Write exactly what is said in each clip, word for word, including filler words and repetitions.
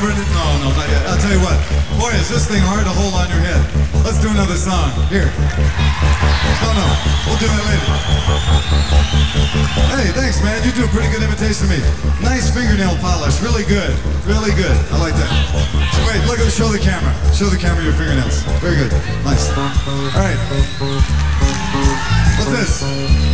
never, no, no, not yet. I'll tell you what. Boy, is this thing hard to hold on your head. Let's do another song. Here. No, no, we'll do it later. Hey, thanks, man. You do a pretty good imitation of me. Nice fingernail polish. Really good. Really good. I like that. So wait, look at, show the camera. Show the camera your fingernails. Very good. Nice. All right. What's this?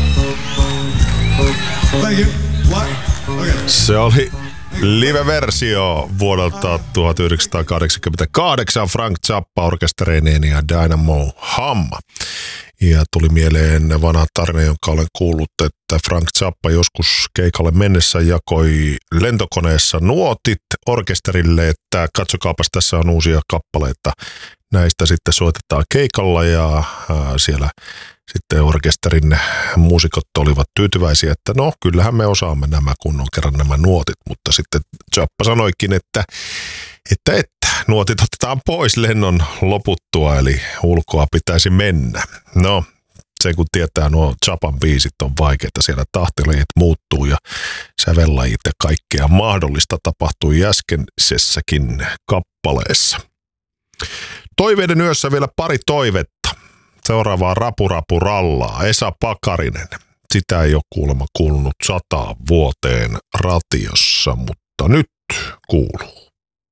Thank you. What? Okay. Se oli live-versio vuodelta tuhatyhdeksänsataakahdeksankymmentäkahdeksan Frank Zappa orkestereineen ja Dynamo Hamma. Ja tuli mieleen vanha tarina, jonka olen kuullut, että Frank Zappa joskus keikalle mennessä jakoi lentokoneessa nuotit orkesterille, että katsokaapas, tässä on uusia kappaleita. Näistä sitten soitetaan keikalla ja siellä sitten orkesterin muusikot olivat tyytyväisiä, että no kyllähän me osaamme nämä, kun on kerran nämä nuotit, mutta sitten Zappa sanoikin, että, että, että nuotit otetaan pois lennon loputtua, eli ulkoa pitäisi mennä. No, se kun tietää, nuo Zappan biisit on vaikeita, siellä tahtilajit muuttuu ja sävellajit ja kaikkea mahdollista tapahtui äskeisessäkin kappaleessa. Toiveiden yössä vielä pari toivetta. Seuraavaa Rapu Rapu Rallaa, Esa Pakarinen. Sitä ei ole kuulemma kuulunut sataan vuoteen ratiossa, mutta nyt kuuluu.